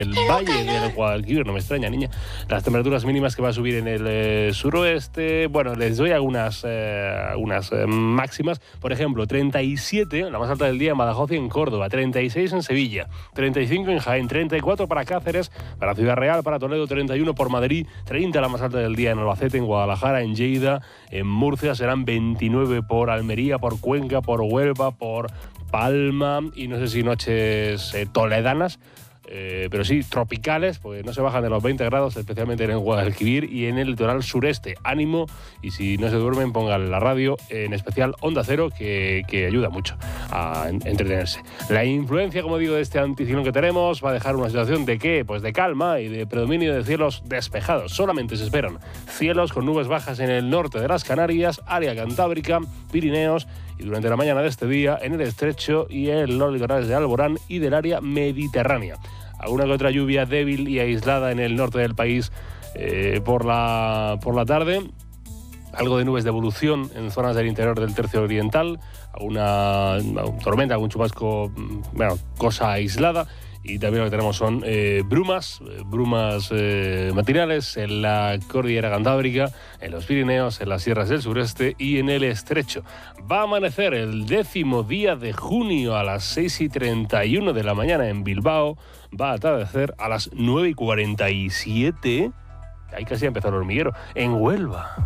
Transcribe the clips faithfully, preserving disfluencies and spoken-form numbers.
El Valle del Guadalquivir, no me extraña, niña. Las temperaturas mínimas que va a subir en el eh, suroeste, bueno, les doy algunas, eh, algunas eh, máximas. Por ejemplo, treinta y siete, la más alta del día en Badajoz y en Córdoba, treinta y seis en Sevilla, treinta y cinco en Jaén, treinta y cuatro para Cáceres, para Ciudad Real, para Toledo, treinta y uno por Madrid, treinta la más alta del día en Albacete, en Guadalajara, en Lleida, en Murcia, serán veintinueve por Almería, por Cuenca, por Huelva, por Palma y no sé si noches eh, toledanas. Eh, pero sí, tropicales, pues no se bajan de los veinte grados, especialmente en el Guadalquivir y en el litoral sureste. Ánimo, y si no se duermen, pongan la radio, en especial Onda Cero, que, que ayuda mucho a entretenerse. La influencia, como digo, de este anticiclón que tenemos va a dejar una situación de ¿qué? Pues de calma y de predominio de cielos despejados. Solamente se esperan cielos con nubes bajas en el norte de las Canarias, área cantábrica, Pirineos, y durante la mañana de este día en el estrecho y en los litorales de Alborán y del área mediterránea. Alguna que otra lluvia débil y aislada en el norte del país eh, por, la, por la tarde. Algo de nubes de evolución en zonas del interior del tercio oriental. Alguna, una tormenta, algún chubasco, bueno, cosa aislada. Y también lo que tenemos son eh, brumas, eh, brumas eh, matinales en la cordillera cantábrica, en los Pirineos, en las sierras del sureste y en el estrecho. Va a amanecer el décimo día de junio a las seis y treinta y uno de la mañana en Bilbao. Va a atardecer a las nueve y cuarenta y siete. Ahí casi ha empezado el hormiguero. En Huelva.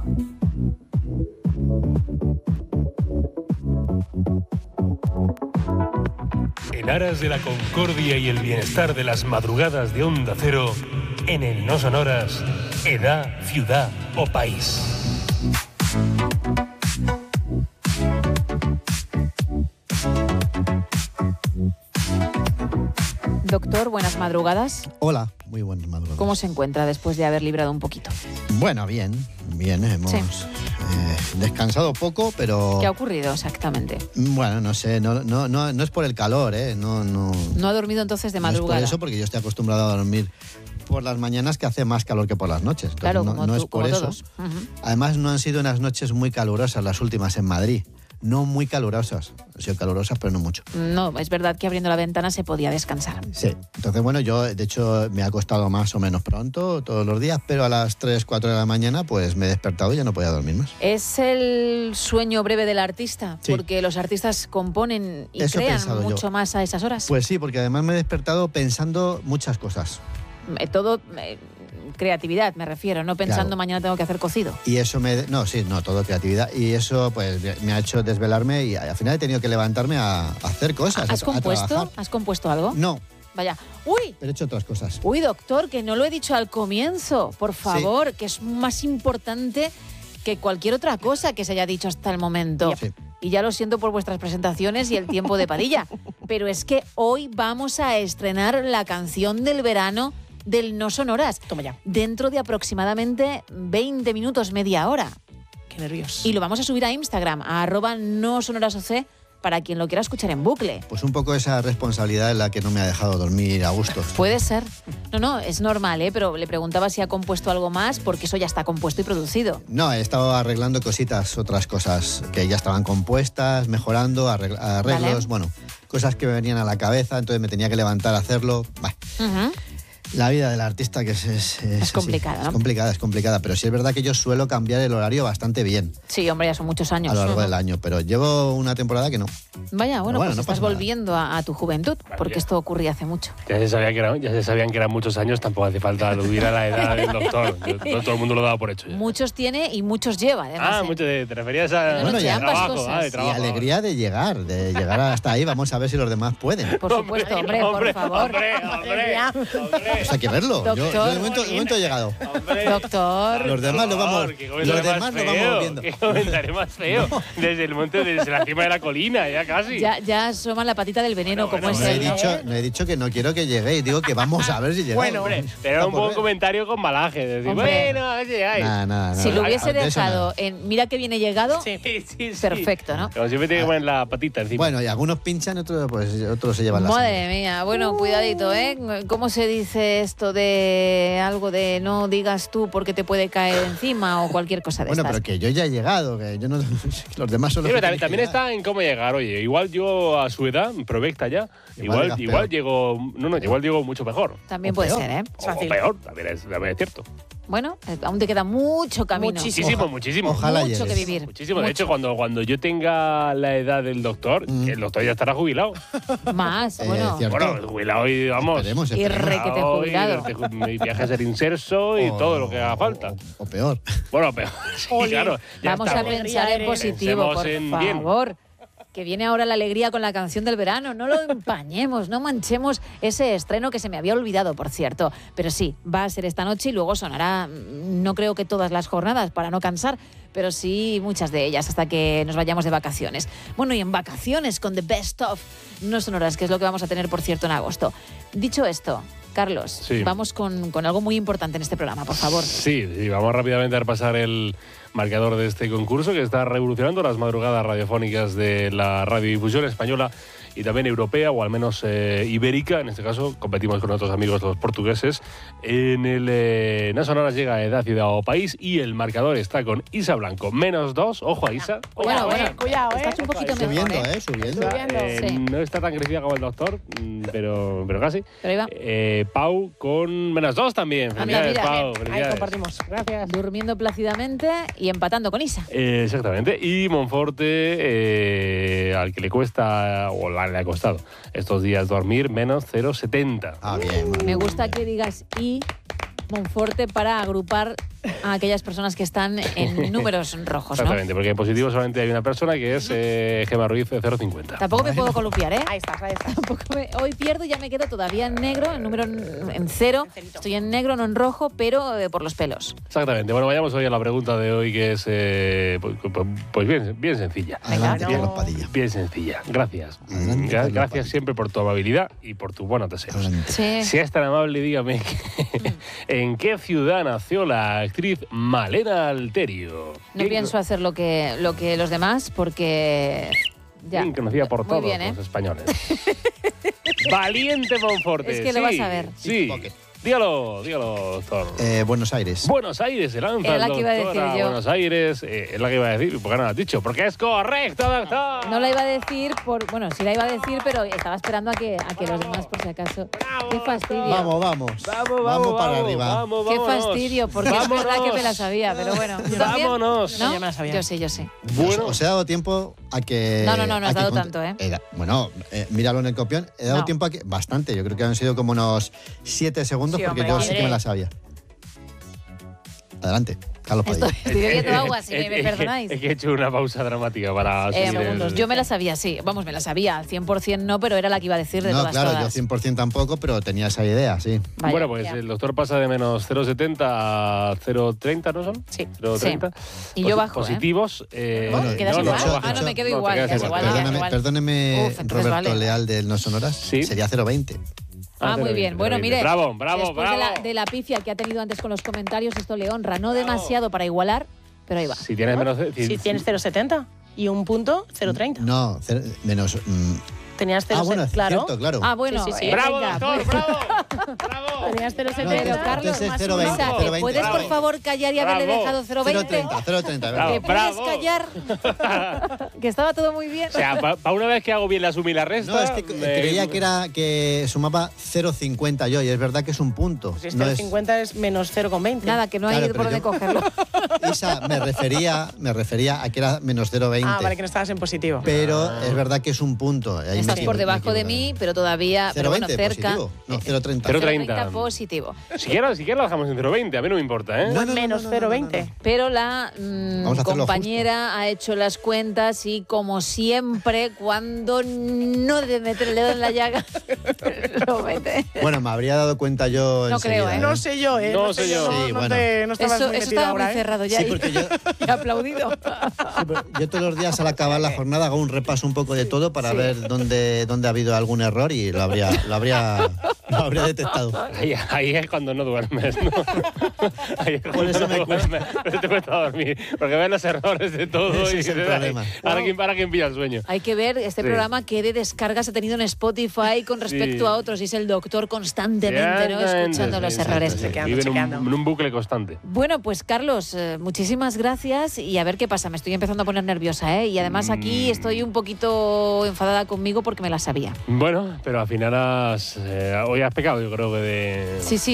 En aras de la concordia y el bienestar de las madrugadas de Onda Cero, en el No Sonoras, edad, ciudad o país. Doctor, buenas madrugadas. Hola, muy buenas madrugadas. ¿Cómo se encuentra después de haber librado un poquito? Bueno, bien, bien, hemos sí. eh, descansado poco, pero... ¿Qué ha ocurrido exactamente? Bueno, no sé, no, no, no, no es por el calor, ¿eh? No, no, ¿No ha dormido entonces de madrugada? No es por eso, porque yo estoy acostumbrado a dormir por las mañanas, que hace más calor que por las noches. Entonces, claro, no, como, no tú, es por como eso. todos. Uh-huh. Además, no han sido unas noches muy calurosas las últimas en Madrid. No muy calurosas. Han sido calurosas, pero no mucho. No, es verdad que abriendo la ventana se podía descansar. Sí. Entonces, bueno, yo, de hecho, me ha acostado más o menos pronto todos los días, pero a las tres, cuatro de la mañana, pues me he despertado y ya no podía dormir más. ¿Es el sueño breve del artista? Sí. Porque los artistas componen y Eso crean mucho yo. más a esas horas. Pues sí, porque además me he despertado pensando muchas cosas. Todo... Eh, creatividad, me refiero, no pensando claro. mañana tengo que hacer cocido. Y eso me... No, sí, no, todo creatividad. Y eso pues me ha hecho desvelarme y al final he tenido que levantarme a, a hacer cosas. ¿Has a, compuesto? A ¿Has compuesto algo? No. Vaya. ¡Uy! Pero he hecho otras cosas. Uy, doctor, que no lo he dicho al comienzo, por favor, sí. que es más importante que cualquier otra cosa que se haya dicho hasta el momento. Sí. Y ya lo siento por vuestras presentaciones y el tiempo de Padilla, pero es que hoy vamos a estrenar la canción del verano del No Sonoras. Toma ya. Dentro de aproximadamente veinte minutos, media hora. Qué nervios. Y lo vamos a subir a Instagram, a arroba no sonoras oc, para quien lo quiera escuchar en bucle. Pues un poco esa responsabilidad es la que no me ha dejado dormir a gusto. Puede ser. No, no, es normal, ¿eh? Pero le preguntaba si ha compuesto algo más, porque eso ya está compuesto y producido. No, he estado arreglando cositas, otras cosas que ya estaban compuestas, mejorando, arreglos, vale. Bueno, cosas que me venían a la cabeza, entonces me tenía que levantar a hacerlo. Bah. Uh-huh. La vida del artista que es... Es, es, es complicada, ¿no? Es complicada, es complicada, pero sí es verdad que yo suelo cambiar el horario bastante bien. Sí, hombre, ya son muchos años. A lo largo uh-huh. del año, pero llevo una temporada que no. Vaya, bueno, bueno pues no estás volviendo a, a tu juventud, porque esto ocurría hace mucho. Ya se, sabía que era, ya se sabían que eran muños años, tampoco hace falta aludir a la edad del doctor. Todo, todo el mundo lo daba por hecho ya. Muchos tiene y muchos lleva, además. Ah, ¿eh? mucho te, te referías a bueno, ya, trabajo, ambas cosas. Ah, de trabajo. Y alegría de llegar, de llegar hasta ahí. Vamos a ver si los demás pueden. Por supuesto, hombre, hombre por favor. Hombre, hombre, hombre. Pues hay que verlo. Yo, yo de, momento, de momento he llegado. Hombre. Doctor. Los demás lo vamos, los demás lo vamos viendo. Qué comentario más feo. No. Desde el monte, desde la cima de la colina, ya casi. Ya, ya asoma la patita del veneno, bueno, como bueno, es no, él. he dicho, no he dicho que no quiero que lleguéis, digo que vamos a ver si llegáis. Bueno, hombre, pero era un buen comentario con malaje. Decir, Hombre. bueno, a ver si llegáis. Nada, nada, nada. Si lo hubiese De eso dejado nada. en mira que viene llegado, Sí, sí, sí. perfecto, ¿no? Pero siempre tiene que poner la patita encima. Bueno, y algunos pinchan, otros, pues, otros se llevan la Madre mía, bueno, cuidadito, ¿eh? ¿Cómo se dice dice esto de algo de no digas tú porque te puede caer encima o cualquier cosa de Bueno, estas. pero que yo ya he llegado, que yo no, los demás son los Sí, que pero tienen también, que también llegar. está en cómo llegar. Oye, igual yo a su edad, provecta ya, Igual igual, llegas igual peor. llego. No, no, igual llego mucho mejor. También o puede peor. ser, ¿eh? O, Fácil. o peor, también es, también es cierto. Bueno, eh, aún te queda mucho camino. Muchísimo. Muchísimo, muchísimo. Ojalá Mucho llegues. que vivir. Muchísimo. De Mucho. hecho, cuando, cuando yo tenga la edad del doctor, Mm. el doctor ya estará jubilado. Más, Eh, bueno. cierto. Bueno, jubilado y vamos. Esperemos, Y esperemos. re- que te y- jubilado. Y viaje a ser inserso y O- todo lo que haga falta. O, o peor. Bueno, pero sí, Ole. claro. ya Vamos estamos. a pensar en positivo, Pensemos por en bien. favor. Que viene ahora la alegría con la canción del verano. No lo empañemos, no manchemos ese estreno que se me había olvidado, por cierto. Pero sí, va a ser esta noche y luego sonará, mm, no creo que todas las jornadas para no cansar, pero sí muchas de ellas hasta que nos vayamos de vacaciones. Bueno, y en vacaciones con The Best Of no sonoras, que es lo que vamos a tener, por cierto, en agosto. Dicho esto, Carlos, Sí. vamos con, con algo muy importante en este programa, por favor. Sí, sí, vamos rápidamente a repasar el marcador de este concurso que está revolucionando las madrugadas radiofónicas de la radiodifusión española y también europea, o al menos eh, ibérica. En este caso, competimos con otros amigos los portugueses. En el eh, No Sonoras llega a Edad, Ciudad o País y el marcador está con Isa Blanco, menos dos. Ojo a Isa. Bueno, Cuidado, bueno, eh, cuidado, eh. estás un poquito mejor, Subiendo, ¿eh? ¿eh? Subiendo. Subiendo. Eh, Sí. No está tan crecida como el doctor, mm, pero, pero casi. Pero ahí va. Eh, Pau con menos dos también. Ah, mira, Felicidades, mira. Pau. Ahí felicidades. compartimos. Gracias. Durmiendo plácidamente y empatando con Isa. Eh, exactamente. Y Monforte, eh, al que le cuesta, o la- le ha costado estos días dormir, menos cero coma setenta. Ah, bien. muy Me bien. gusta que digas y Monforte para agrupar a aquellas personas que están en números rojos, ¿no? Exactamente, porque en positivo solamente hay una persona que es eh, Gemma Ruiz de cero coma cincuenta. Tampoco me puedo columpiar, ¿eh? Ahí estás, ahí estás. Tampoco me- hoy pierdo y ya me quedo todavía en negro, en número en, en cero. En cerito. Estoy en negro, no en rojo, pero eh, por los pelos. Exactamente. Bueno, vayamos hoy a la pregunta de hoy, que es eh, pues, pues- pues bien, bien sencilla. Adelante, Venga, Carlos no. Padilla. Bien sencilla. Gracias. Adelante, Gra- Carlos Gracias Padilla. siempre por tu amabilidad y por tu buenos deseos. Adelante. Sí. Si es tan amable, dígame que- en qué ciudad nació la actriz Malena Alterio. No Bien- pienso hacer lo que, lo que los demás porque... Ya. Bien conocida por Muy todos bien, ¿eh? los españoles. Valiente Monforte. Es que lo sí, vas a ver. Sí. Pocket. Dígalo, dígalo, doctor. Eh, Buenos Aires. Buenos Aires se lanza Era la el que iba a decir doctor a yo. Buenos Aires. Eh, es la que iba a decir. ¿Por qué no lo has dicho? Porque es correcto, doctor. No la iba a decir por... Bueno, sí la iba a decir, pero estaba esperando a que, a que los demás, por si acaso... ¡Qué fastidio! Vamos, vamos. Vamos, vamos, para vamos, arriba. Vamos, ¡Qué vámonos. fastidio! Porque es verdad que me la sabía, pero bueno. ¿Tú también? Vámonos. ¿No? Yo me la sabía. Yo sí, yo sí. Bueno. Os, os he dado tiempo a que... No, no, no, no a has que dado cont- tanto, ¿eh? Era- bueno, eh, míralo en el copión. He dado No. tiempo a que... Bastante. Yo creo que han sido como unos siete segundos Sí, porque hombre, yo sí que hombre. me la sabía. Adelante, Carlos Estoy, Padilla. estoy bebiendo agua, si Es- me, me es que- perdonáis. Es que he hecho una pausa dramática para Eh, seguir el- segundos. Yo me la sabía, sí. Vamos, me la sabía. Al cien por ciento no, pero era la que iba a decir de No, todas, claro, todas. yo cien por ciento tampoco, pero tenía esa idea, sí. Vaya. Bueno, pues el doctor pasa de menos cero coma setenta a cero coma treinta, ¿no son? Sí. cero coma treinta. Y yo bajo, ¿eh? Positivos. Eh, Bueno, ¿Quedas no, igual? de hecho- ah, no, me quedo no, te igual. quedas quedas igual. igual, quedas Perdóname, igual. perdóneme Uf, entonces Roberto vale. Leal del No Sonoras. Sí. Sería cero coma veinte. Ah, muy bien. Bueno, mire, Bravo, bravo, después bravo. De, la, de la pifia que ha tenido antes con los comentarios, esto le honra. No demasiado para igualar, pero ahí va. Si tienes menos. Si tienes cero coma setenta y un punto, cero coma treinta. No, cer- menos... mm, Tenías cero ah, bueno, coma es setenta, claro. cierto, claro. Ah, bueno. Sí, sí, sí. eh, ¡Bravo, venga, doctor! pues- ¡Bravo! ¡Bravo! Tenías cero coma No, setenta. Pero, Carlos, entonces más cero uno. veinte, Isa, cero ¿te veinte, puedes, bravo. por favor, callar y haberle Bravo. dejado cero cero veinte? treinta, cero treinta, Bravo. ¿Te ¿verdad? puedes callar? Que estaba todo muy bien. O sea, para una vez que hago bien la suma y la resta. No, es que me- creía que era que sumaba cero coma cincuenta yo y es verdad que es un punto. Pues No este es- cincuenta es menos cero coma veinte. Nada, que no hay Claro, por pero dónde yo- cogerlo. Isa, me refería, me refería a que era menos cero coma veinte. Ah, vale, que no estabas en positivo. Pero es verdad que es un punto. Ahí me Estás equivo- por me debajo de equivoco. mí, pero todavía, pero bueno, cero coma veinte cerca. positivo. No, cero coma treinta. Cero cero coma treinta. positivo. Si quieres, si quieres lo dejamos en cero coma veinte. A mí no me importa, ¿eh? No, no, no, menos no, no, cero coma no, no, veinte. no. Pero la mm, Vamos a hacerlo compañera ha hecho las cuentas y, como siempre, cuando no debe meter el dedo en la llaga, lo mete. Bueno, me habría dado cuenta yo No creo, enseguida, ¿eh? No sé yo, ¿eh? No sé yo. No, Sí, no bueno. te, no estabas Eso, muy eso metido estaba ahora, muy ¿eh? cerrado ya. Sí, y- porque yo, y aplaudido. sí, pero yo todos los días al acabar la jornada hago un repaso un poco de todo para Sí. ver dónde, dónde ha habido algún error y lo habría, lo habría, lo habría detectado. Ahí, ahí es cuando no duermes, ¿no? Ahí es cuando Por eso no me duermes, cuesta. por eso te cuesta dormir, porque ves los errores de todo Ese y es el dices, problema. "Ay, ahora quién, ahora quién pilla el sueño". Hay que ver este Sí. programa qué de descargas ha tenido en Spotify con respecto Sí. a otros. Y es el doctor constantemente, ¿no? Exactamente, Escuchando los exacto, errores. sí. Chequeando, Vive en un, chequeando. en un bucle constante. Bueno, pues Carlos, eh, muchísimas gracias y a ver qué pasa. Me estoy empezando a poner nerviosa, ¿eh? Y además aquí Mm. estoy un poquito enfadada conmigo porque me la sabía. Bueno, pero al final has, eh, hoy has pecado, yo creo que de... Sí, sí.